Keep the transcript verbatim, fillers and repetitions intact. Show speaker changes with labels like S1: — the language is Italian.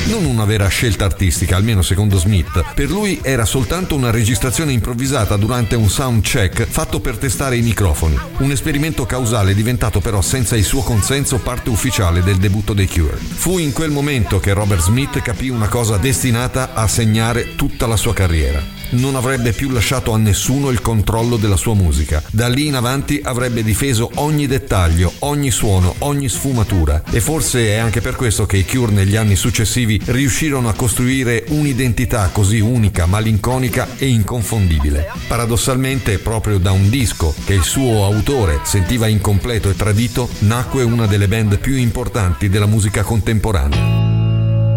S1: Non una vera scelta artistica, almeno secondo Smith. Per lui era soltanto una registrazione improvvisata durante un sound check fatto per testare i microfoni. Un esperimento causale diventato però senza il suo consenso parte ufficiale del debutto dei Cure. Fu in quel momento che Robert Smith capì una cosa destinata a segnare tutta la sua carriera. Non avrebbe più lasciato a nessuno il controllo della sua musica. Da lì in avanti avrebbe difeso ogni dettaglio, ogni suono, ogni sfumatura. E forse è anche per questo che i Cure negli anni successivi riuscirono a costruire un'identità così unica, malinconica e inconfondibile. Paradossalmente, proprio da un disco che il suo autore sentiva incompleto e tradito, nacque una delle band più importanti della musica contemporanea.